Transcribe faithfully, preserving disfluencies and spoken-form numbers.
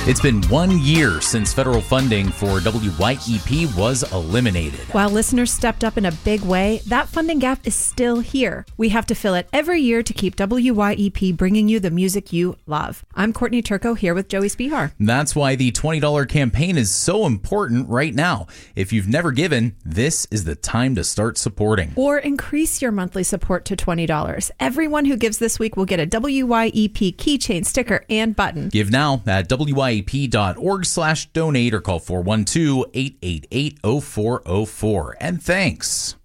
It's been one year since federal funding for W Y E P was eliminated. While listeners stepped up in a big way, that funding gap is still here. We have to fill it every year to keep W Y E P bringing you the music you love. I'm Courtney Turco here with Joey Spihar. That's why the twenty dollars campaign is so important right now. If you've never given, this is the time to start supporting. Or increase your monthly support to twenty dollars. Everyone who gives this week will get a W Y E P keychain, sticker, and button. Give now at W Y E P dot org slash donate or call four one two, eight eight eight, zero four zero four. And thanks.